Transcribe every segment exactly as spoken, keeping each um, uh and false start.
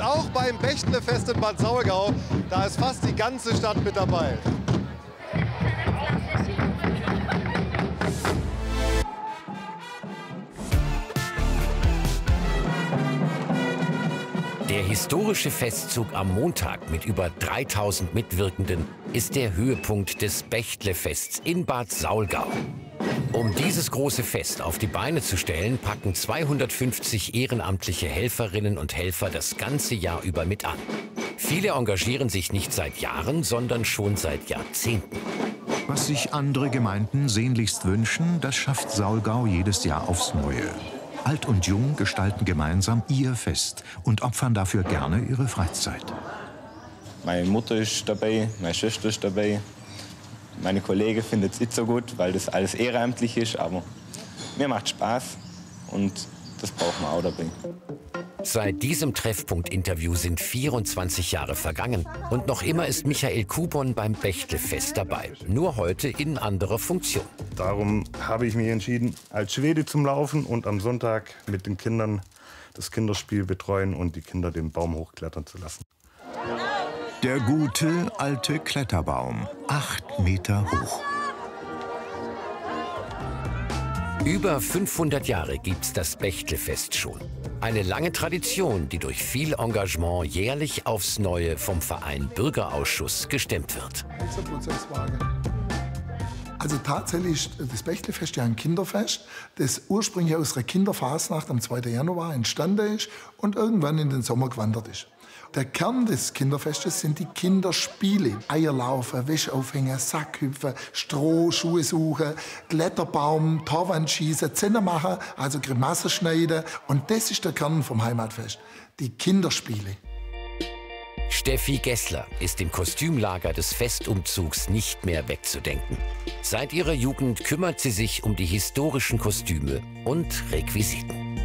auch beim Bechtlefest in Bad Saulgau. Da ist fast die ganze Stadt mit dabei. Der historische Festzug am Montag mit über dreitausend Mitwirkenden ist der Höhepunkt des Bechtlefests in Bad Saulgau. Um dieses große Fest auf die Beine zu stellen, packen zweihundertfünfzig ehrenamtliche Helferinnen und Helfer das ganze Jahr über mit an. Viele engagieren sich nicht seit Jahren, sondern schon seit Jahrzehnten. Was sich andere Gemeinden sehnlichst wünschen, das schafft Saulgau jedes Jahr aufs Neue. Alt und Jung gestalten gemeinsam ihr Fest und opfern dafür gerne ihre Freizeit. Meine Mutter ist dabei, meine Schwester ist dabei. Meine Kollegen finden es nicht so gut, weil das alles ehrenamtlich ist, aber mir macht Spaß und das braucht man auch dabei. Seit diesem Treffpunkt-Interview sind vierundzwanzig Jahre vergangen und noch immer ist Michael Kubon beim Bechtlefest dabei, nur heute in anderer Funktion. Darum habe ich mich entschieden, als Schwede zum Laufen und am Sonntag mit den Kindern das Kinderspiel betreuen und die Kinder den Baum hochklettern zu lassen. Der gute alte Kletterbaum, acht Meter hoch. Über fünfhundert Jahre gibt's das Bechtlefest schon. Eine lange Tradition, die durch viel Engagement jährlich aufs Neue vom Verein Bürgerausschuss gestemmt wird. Also tatsächlich ist das Bechtlefest ja ein Kinderfest, das ursprünglich aus der Kinderfasnacht am zweiten Januar entstanden ist und irgendwann in den Sommer gewandert ist. Der Kern des Kinderfestes sind die Kinderspiele. Eierlaufen, Wäsche aufhängen, Sackhüpfen, Stroh, Schuhe suchen, Kletterbaum, Torwandschießen, Zähne machen, also Grimassen schneiden. Und das ist der Kern vom Heimatfest, die Kinderspiele. Steffi Gessler ist im Kostümlager des Festumzugs nicht mehr wegzudenken. Seit ihrer Jugend kümmert sie sich um die historischen Kostüme und Requisiten.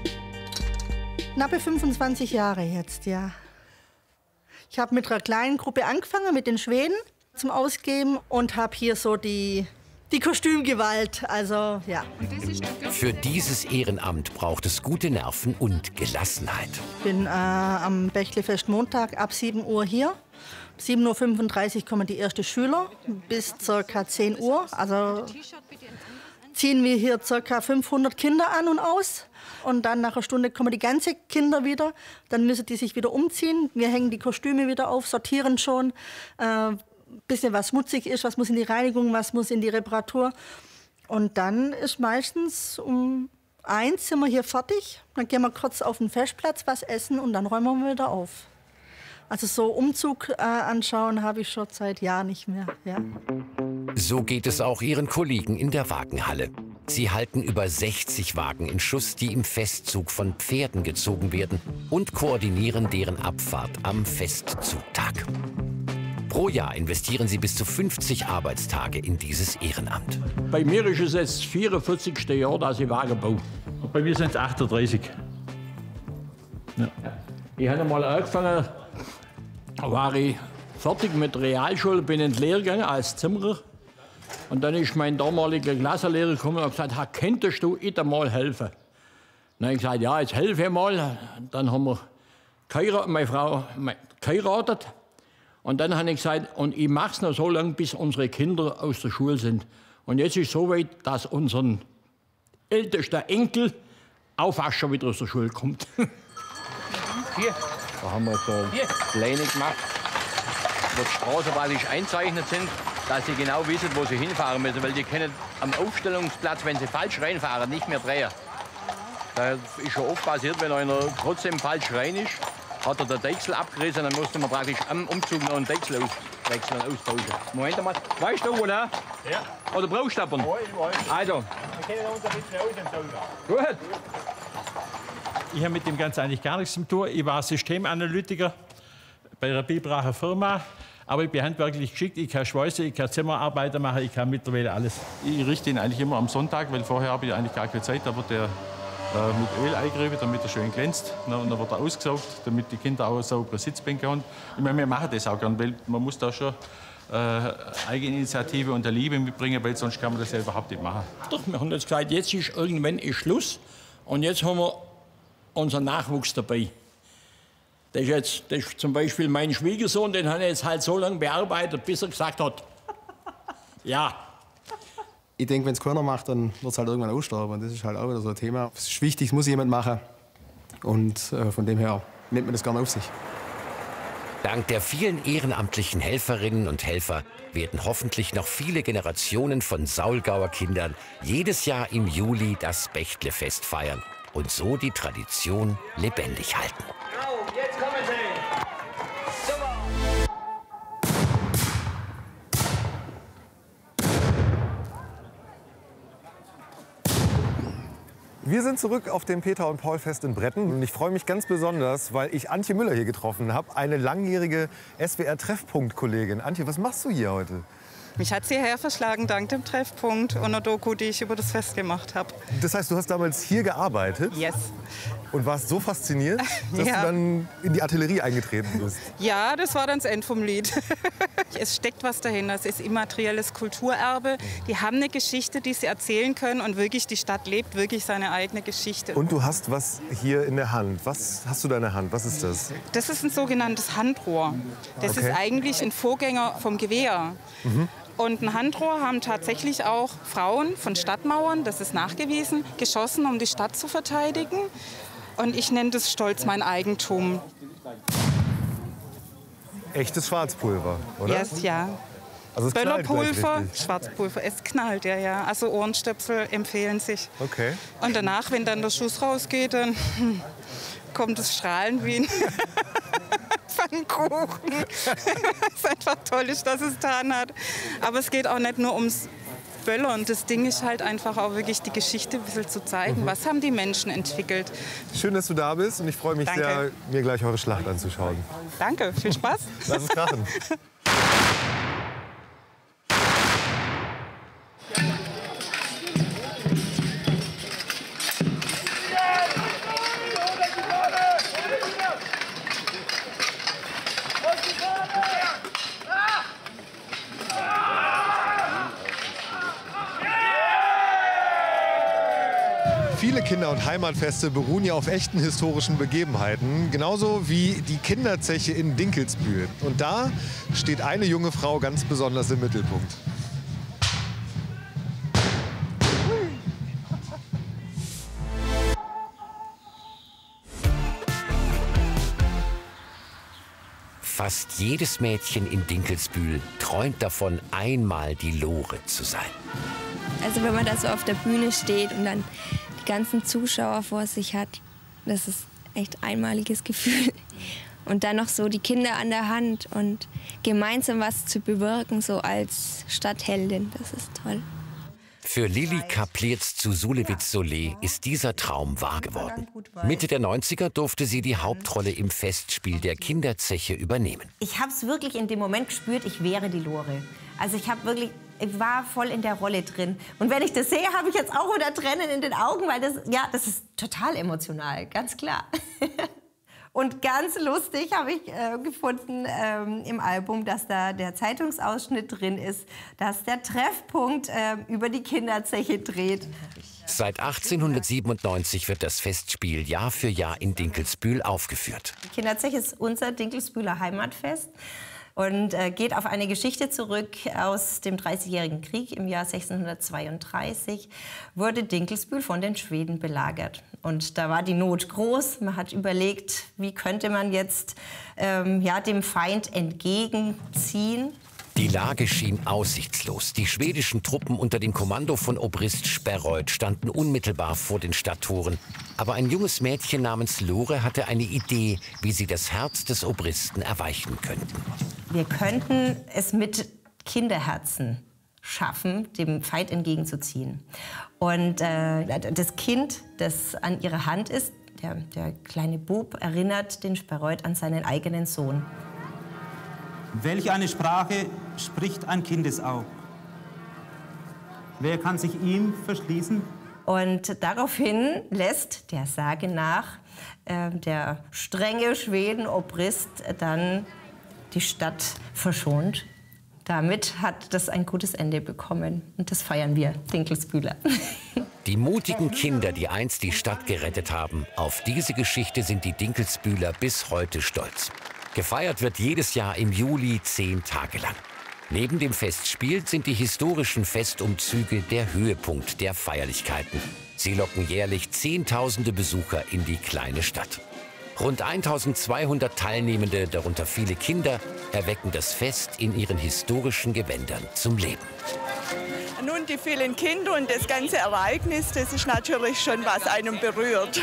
Knappe fünfundzwanzig Jahre jetzt, ja. Ich habe mit einer kleinen Gruppe angefangen, mit den Schweden zum Ausgeben und habe hier so die, die Kostümgewalt, also ja. Für dieses Ehrenamt braucht es gute Nerven und Gelassenheit. Ich bin äh, am Bechtlefest Montag ab sieben Uhr hier. sieben Uhr fünfunddreißig kommen die ersten Schüler bis ca. zehn Uhr. Also ziehen wir hier ca. fünfhundert Kinder an und aus. Und dann nach einer Stunde kommen die ganzen Kinder wieder. Dann müssen die sich wieder umziehen. Wir hängen die Kostüme wieder auf, sortieren schon. Äh, bisschen was schmutzig ist, was muss in die Reinigung, was muss in die Reparatur. Und dann ist meistens um eins sind wir hier fertig. Dann gehen wir kurz auf den Festplatz, was essen und dann räumen wir wieder auf. Also so Umzug äh, anschauen habe ich schon seit Jahren nicht mehr. Ja. So geht es auch ihren Kollegen in der Wagenhalle. Sie halten über sechzig Wagen in Schuss, die im Festzug von Pferden gezogen werden und koordinieren deren Abfahrt am Festzugtag. Pro Jahr investieren sie bis zu fünfzig Arbeitstage in dieses Ehrenamt. Bei mir ist es jetzt vierundvierzigste Jahr, dass ich Wagen baue. Und bei mir sind es achtunddreißig. Ja. Ich habe mal angefangen, da war ich fertig mit der Realschule, bin in die Lehre gegangen als Zimmerer. Und dann ist mein damaliger Klassenlehrer gekommen und hat gesagt, ha, könntest du ich mal helfen? Dann habe ich gesagt, ja, jetzt helfe ich mal. Dann haben wir geheiratet, meine Frau geheiratet. Und dann habe ich gesagt, und ich mache es noch so lange, bis unsere Kinder aus der Schule sind. Und jetzt ist es so weit, dass unser ältester Enkel auch fast schon wieder aus der Schule kommt. Hier. Da haben wir so Pläne gemacht, wo die Straßen praktisch einzeichnet sind, dass sie genau wissen, wo sie hinfahren müssen. Weil die können am Aufstellungsplatz, wenn sie falsch reinfahren, nicht mehr drehen. Da ist schon oft passiert, wenn einer trotzdem falsch rein ist, hat er den Dechsel abgerissen, dann musste man praktisch am Umzug noch einen Dechsel auswechseln, austauschen. Moment mal, weißt du wo, ne? Ja. Oder brauchst du aber? Ja, ich weiß. Also. Wir kennen uns ein bisschen aus im Gut. Ich habe mit dem Ganzen eigentlich gar nichts zu tun. Ich war Systemanalytiker bei einer Bibracher Firma. Aber ich bin handwerklich geschickt. Ich kann Schweißen, ich kann Zimmerarbeiter machen, ich kann mittlerweile alles. Ich richte ihn eigentlich immer am Sonntag, weil vorher habe ich eigentlich gar keine Zeit. Da wird der äh, mit Öl eingerieben, damit er schön glänzt. Und dann wird er ausgesaugt, damit die Kinder auch saubere Sitzbänke haben. Ich meine, wir machen das auch gern, weil man muss da schon äh, Eigeninitiative und der Liebe mitbringen, weil sonst kann man das ja überhaupt nicht machen. Doch, wir haben jetzt gesagt, jetzt ist irgendwann ist Schluss. Und jetzt haben wir unseren Nachwuchs dabei. Das ist, jetzt, das ist zum Beispiel mein Schwiegersohn, den habe ich jetzt halt so lange bearbeitet, bis er gesagt hat, ja. Ich denke, wenn es keiner macht, dann wird es halt irgendwann aussterben. Das ist halt auch wieder so ein Thema. Es ist wichtig, es muss jemand machen. Und äh, von dem her nimmt man das gerne auf sich. Dank der vielen ehrenamtlichen Helferinnen und Helfer werden hoffentlich noch viele Generationen von Saulgauer Kindern jedes Jahr im Juli das Bechtlefest feiern und so die Tradition lebendig halten. Jetzt kommen Sie! Wir sind zurück auf dem Peter- und Paul-Fest in Bretten. Und ich freue mich ganz besonders, weil ich Antje Müller hier getroffen habe, eine langjährige S W R-Treffpunkt-Kollegin. Antje, was machst du hier heute? Mich hat sie hierher verschlagen dank dem Treffpunkt und einer Doku, die ich über das Fest gemacht habe. Das heißt, du hast damals hier gearbeitet? Yes. Und warst so fasziniert, dass Ja. du dann in die Artillerie eingetreten bist? Ja, das war dann das Ende vom Lied. Es steckt was dahinter. Es ist immaterielles Kulturerbe. Die haben eine Geschichte, die sie erzählen können. Und wirklich, die Stadt lebt wirklich seine eigene Geschichte. Und du hast was hier in der Hand. Was hast du da in der Hand? Was ist das? Das ist ein sogenanntes Handrohr. Das Okay. ist eigentlich ein Vorgänger vom Gewehr. Mhm. Und ein Handrohr haben tatsächlich auch Frauen von Stadtmauern, das ist nachgewiesen, geschossen, um die Stadt zu verteidigen. Und ich nenne das stolz mein Eigentum. Echtes Schwarzpulver, oder? Yes, ja. Also es knallt gleich Böllerpulver, richtig. Schwarzpulver, es knallt, ja, ja. Also Ohrenstöpsel empfehlen sich. Okay. Und danach, wenn dann der Schuss rausgeht, dann hm, kommt das Strahlen wie ein Pfannkuchen. Was einfach toll ist, dass es getan hat. Aber es geht auch nicht nur ums Böllern. Das Ding ist halt einfach auch wirklich die Geschichte ein bisschen zu zeigen. Mhm. Was haben die Menschen entwickelt? Schön, dass du da bist und ich freue mich Danke. sehr, mir gleich eure Schlacht anzuschauen. Danke, viel Spaß. Lass es krachen. Viele Kinder- und Heimatfeste beruhen ja auf echten historischen Begebenheiten, genauso wie die Kinderzeche in Dinkelsbühl. Und da steht eine junge Frau ganz besonders im Mittelpunkt. Fast jedes Mädchen in Dinkelsbühl träumt davon, einmal die Lore zu sein. Also wenn man da so auf der Bühne steht und dann die ganzen Zuschauer vor sich hat, das ist echt ein einmaliges Gefühl. Und dann noch so die Kinder an der Hand und gemeinsam was zu bewirken, so als Stadtheldin, das ist toll. Für Lilly Kaplierz zu Sulewitz-Solee ist dieser Traum wahr geworden. Mitte der neunziger durfte sie die Hauptrolle im Festspiel der Kinderzeche übernehmen. Ich habe es wirklich in dem Moment gespürt, ich wäre die Lore. Also ich habe wirklich, ich war voll in der Rolle drin. Und wenn ich das sehe, habe ich jetzt auch wieder Tränen in den Augen, weil das, ja, das ist total emotional, ganz klar. Und ganz lustig habe ich äh, gefunden ähm, im Album, dass da der Zeitungsausschnitt drin ist, dass der Treffpunkt äh, über die Kinderzeche dreht. Seit achtzehnhundertsiebenundneunzig wird das Festspiel Jahr für Jahr in Dinkelsbühl aufgeführt. Die Kinderzeche ist unser Dinkelsbühler Heimatfest und äh, geht auf eine Geschichte zurück aus dem Dreißigjährigen Krieg. Im Jahr sechzehnhundertzweiunddreißig wurde Dinkelsbühl von den Schweden belagert. Und da war die Not groß. Man hat überlegt, wie könnte man jetzt ähm, ja, dem Feind entgegenziehen. Die Lage schien aussichtslos. Die schwedischen Truppen unter dem Kommando von Obrist Sperreuth standen unmittelbar vor den Stadttoren. Aber ein junges Mädchen namens Lore hatte eine Idee, wie sie das Herz des Obristen erweichen könnten. Wir könnten es mit Kinderherzen schaffen, dem Feind entgegenzuziehen. Und äh, das Kind, das an ihrer Hand ist, der, der kleine Bub, erinnert den Sperreuth an seinen eigenen Sohn. Welch eine Sprache spricht ein Kindesauge? Wer kann sich ihm verschließen? Und daraufhin lässt der Sage nach äh, der strenge Schwedenobrist dann die Stadt verschont. damit hat das ein gutes Ende bekommen. Und das feiern wir, Dinkelsbühler. Die mutigen Kinder, die einst die Stadt gerettet haben, auf diese Geschichte sind die Dinkelsbühler bis heute stolz. Gefeiert wird jedes Jahr im Juli zehn Tage lang. Neben dem Festspiel sind die historischen Festumzüge der Höhepunkt der Feierlichkeiten. Sie locken jährlich Zehntausende Besucher in die kleine Stadt. Rund eintausendzweihundert Teilnehmende, darunter viele Kinder, erwecken das Fest in ihren historischen Gewändern zum Leben. Nun, die vielen Kinder und das ganze Ereignis, das ist natürlich schon, was einem berührt.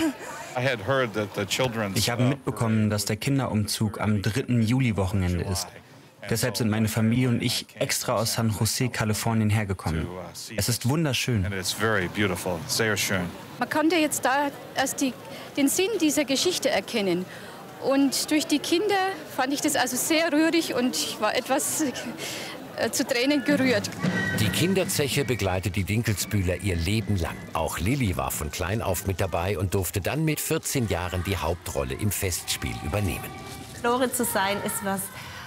Ich habe mitbekommen, dass der Kinderumzug am dritten Juli-Wochenende ist. Deshalb sind meine Familie und ich extra aus San Jose, Kalifornien hergekommen. Es ist wunderschön. Man konnte jetzt da erst die, den Sinn dieser Geschichte erkennen. Und durch die Kinder fand ich das also sehr rührig und ich war etwas äh, zu Tränen gerührt. Die Kinderzeche begleitet die Dinkelsbühler ihr Leben lang. Auch Lilly war von klein auf mit dabei und durfte dann mit vierzehn Jahren die Hauptrolle im Festspiel übernehmen. Lore zu sein ist was,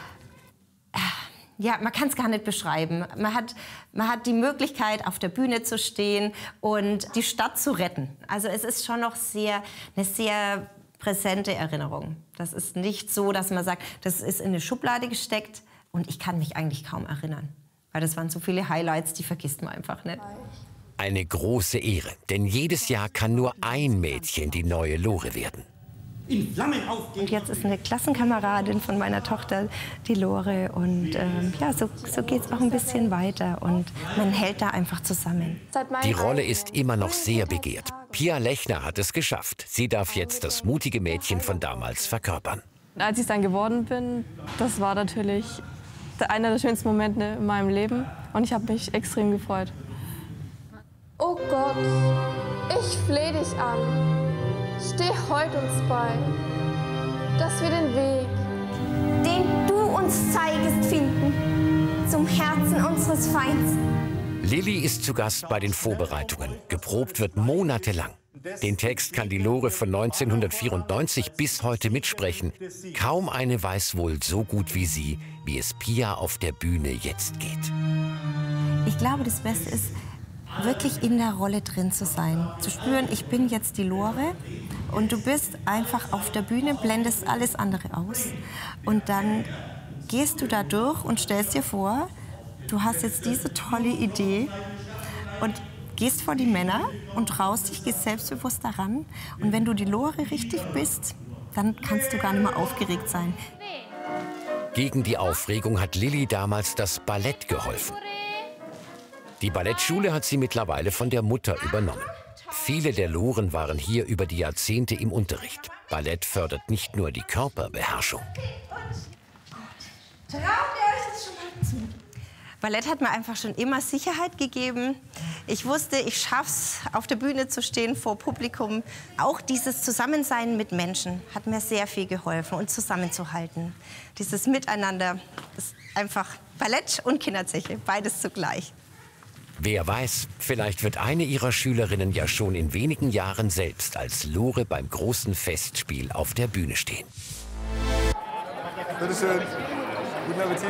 ja, man kann es gar nicht beschreiben. Man hat, man hat die Möglichkeit, auf der Bühne zu stehen und die Stadt zu retten. Also es ist schon noch sehr, eine sehr präsente Erinnerung. Das ist nicht so, dass man sagt, das ist in eine Schublade gesteckt und ich kann mich eigentlich kaum erinnern. Weil das waren so viele Highlights, die vergisst man einfach nicht. Eine große Ehre, denn jedes Jahr kann nur ein Mädchen die neue Lore werden. In Flammen aufgehen. Und jetzt ist eine Klassenkameradin von meiner Tochter die Lore und ähm, ja, so, so geht es auch ein bisschen weiter und man hält da einfach zusammen. Die Rolle ist immer noch sehr begehrt. Pia Lechner hat es geschafft. Sie darf jetzt das mutige Mädchen von damals verkörpern. Als ich dann geworden bin, das war natürlich einer der schönsten Momente in meinem Leben und ich habe mich extrem gefreut. Oh Gott, ich flehe dich an. Steh heute uns bei, dass wir den Weg, den du uns zeigest, finden, zum Herzen unseres Feinds. Lilly ist zu Gast bei den Vorbereitungen. Geprobt wird monatelang. Den Text kann die Lore von neunzehnhundertvierundneunzig bis heute mitsprechen. Kaum eine weiß wohl so gut wie sie, wie es Pia auf der Bühne jetzt geht. Ich glaube, das Beste ist, wirklich in der Rolle drin zu sein. Zu spüren, ich bin jetzt die Lore und du bist einfach auf der Bühne, blendest alles andere aus. Und dann gehst du da durch und stellst dir vor, du hast jetzt diese tolle Idee und gehst vor die Männer und traust dich, gehst selbstbewusst daran. Und wenn du die Lore richtig bist, dann kannst du gar nicht mehr aufgeregt sein. Gegen die Aufregung hat Lilly damals das Ballett geholfen. Die Ballettschule hat sie mittlerweile von der Mutter übernommen. Viele der Loren waren hier über die Jahrzehnte im Unterricht. Ballett fördert nicht nur die Körperbeherrschung. Traut ihr euch das schon mal zu? Ballett hat mir einfach schon immer Sicherheit gegeben. Ich wusste, ich schaff's, auf der Bühne zu stehen vor Publikum. Auch dieses Zusammensein mit Menschen hat mir sehr viel geholfen und zusammenzuhalten. Dieses Miteinander ist einfach Ballett und Kinderzeche, beides zugleich. Wer weiß, vielleicht wird eine ihrer Schülerinnen ja schon in wenigen Jahren selbst als Lore beim großen Festspiel auf der Bühne stehen. Bitte schön. Guten Appetit.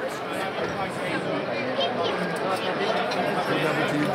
Guten Appetit.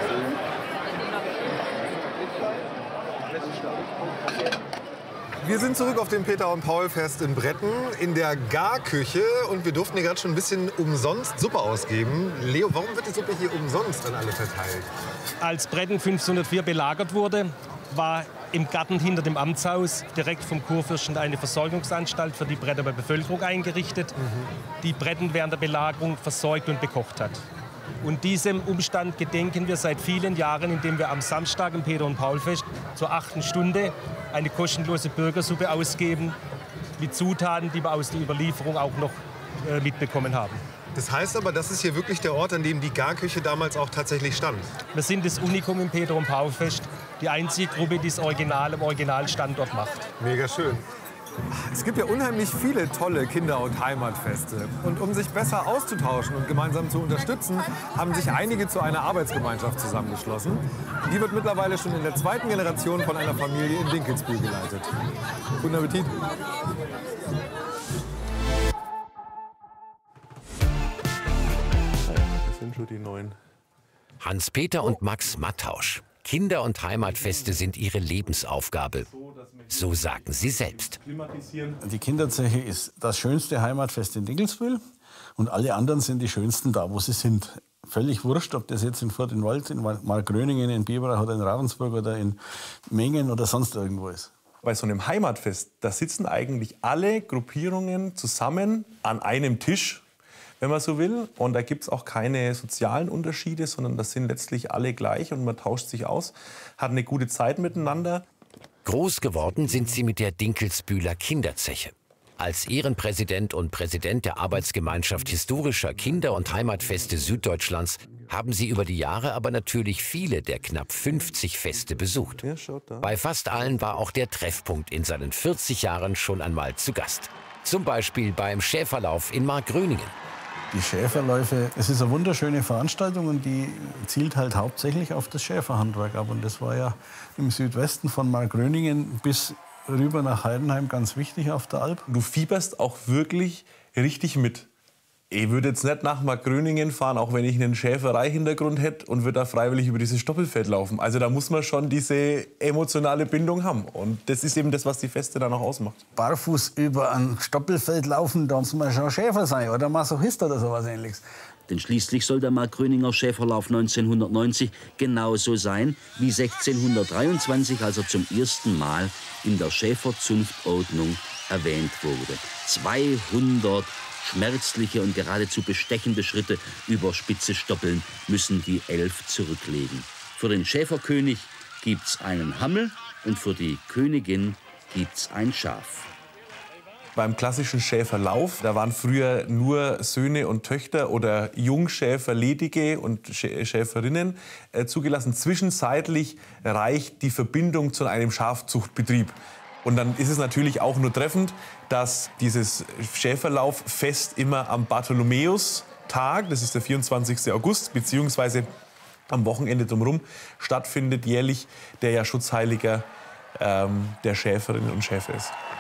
Wir sind zurück auf dem Peter- und Paul-Fest in Bretten, in der Garküche. Und wir durften hier gerade schon ein bisschen umsonst Suppe ausgeben. Leo, warum wird die Suppe hier umsonst an alle verteilt? Als Bretten fünfzehnhundertvier belagert wurde, war im Garten hinter dem Amtshaus direkt vom Kurfürsten eine Versorgungsanstalt für die Bretter Bevölkerung eingerichtet, mhm. die Bretten während der Belagerung versorgt und bekocht hat. Und diesem Umstand gedenken wir seit vielen Jahren, indem wir am Samstag im Peter- und Paul-Fest zur achten Stunde eine kostenlose Bürgersuppe ausgeben mit Zutaten, die wir aus der Überlieferung auch noch äh, mitbekommen haben. Das heißt aber, das ist hier wirklich der Ort, an dem die Garküche damals auch tatsächlich stand? Wir sind das Unikum im Peter- und Paul-Fest, die einzige Gruppe, die das Original im Originalstandort macht. Mega schön. Es gibt ja unheimlich viele tolle Kinder- und Heimatfeste. Und um sich besser auszutauschen und gemeinsam zu unterstützen, haben sich einige zu einer Arbeitsgemeinschaft zusammengeschlossen. Die wird mittlerweile schon in der zweiten Generation von einer Familie in Dinkelsbühl geleitet. Guten Appetit! sind schon die neuen. Hans-Peter und Max Mattausch. Kinder- und Heimatfeste sind ihre Lebensaufgabe. So sagen sie selbst. Die Kinderzeche ist das schönste Heimatfest in Dinkelsbühl und alle anderen sind die schönsten da, wo sie sind. Völlig wurscht, ob das jetzt in Furt in Wald, in Markgröningen, in Biberach oder in Ravensburg oder in Mengen oder sonst irgendwo ist. Bei so einem Heimatfest, da sitzen eigentlich alle Gruppierungen zusammen an einem Tisch, wenn man so will. Und da gibt es auch keine sozialen Unterschiede, sondern das sind letztlich alle gleich und man tauscht sich aus, hat eine gute Zeit miteinander. Groß geworden sind sie mit der Dinkelsbühler Kinderzeche. Als Ehrenpräsident und Präsident der Arbeitsgemeinschaft historischer Kinder- und Heimatfeste Süddeutschlands haben sie über die Jahre aber natürlich viele der knapp fünfzig Feste besucht. Bei fast allen war auch der Treffpunkt in seinen vierzig Jahren schon einmal zu Gast. Zum Beispiel beim Schäferlauf in Markgröningen. Die Schäferläufe, es ist eine wunderschöne Veranstaltung und die zielt halt hauptsächlich auf das Schäferhandwerk ab. Und das war ja im Südwesten von Markgröningen bis rüber nach Heidenheim ganz wichtig auf der Alp. Du fieberst auch wirklich richtig mit. Ich würde jetzt nicht nach Markgröningen fahren, auch wenn ich einen Schäferei-Hintergrund hätte und würde da freiwillig über dieses Stoppelfeld laufen. Also da muss man schon diese emotionale Bindung haben. Und das ist eben das, was die Feste dann auch ausmacht. Barfuß über ein Stoppelfeld laufen, da muss man schon Schäfer sein oder Masochist oder sowas Ähnliches. Denn schließlich soll der Markgröninger Schäferlauf neunzehnhundertneunzig genauso sein wie sechzehnhundertdreiundzwanzig, als er zum ersten Mal in der Schäferzunftordnung erwähnt wurde. zweihundert schmerzliche und geradezu bestechende Schritte über spitze Stoppeln müssen die Elf zurücklegen. Für den Schäferkönig gibt's einen Hammel und für die Königin gibt's ein Schaf. Beim klassischen Schäferlauf, da waren früher nur Söhne und Töchter oder Jungschäfer, Ledige und Schäferinnen äh, zugelassen. Zwischenzeitlich reicht die Verbindung zu einem Schafzuchtbetrieb. Und dann ist es natürlich auch nur treffend, dass dieses Schäferlauffest immer am Bartholomäustag, das ist der vierundzwanzigste August, beziehungsweise am Wochenende drumherum stattfindet, jährlich, der ja Schutzheiliger ähm, der Schäferinnen und Schäfer ist.